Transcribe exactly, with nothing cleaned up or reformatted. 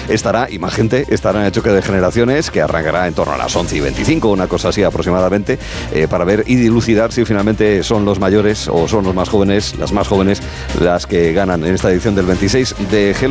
estará, y más gente, estará en el choque de generaciones que arrancará en torno a las once y veinticinco, una cosa así aproximadamente, eh, para ver y dilucidar si finalmente son los mayores o son los más jóvenes, las más jóvenes, las que ganan en esta edición del veintiséis de Hello